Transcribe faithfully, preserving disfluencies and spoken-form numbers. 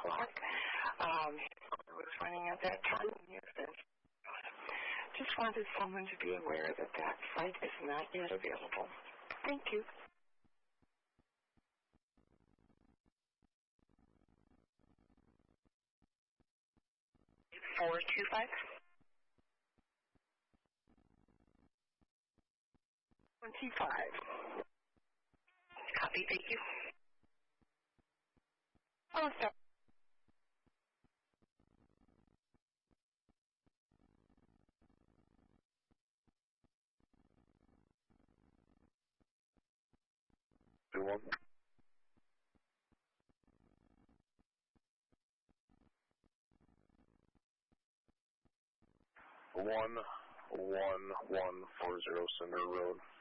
o'clock. Um, I was running at that time in Houston. Just wanted someone to be aware that that flight is not yet available. Thank you. four two five. twenty-five. Copy, thank you. Oh, sorry. One. One one one four zero Center Road.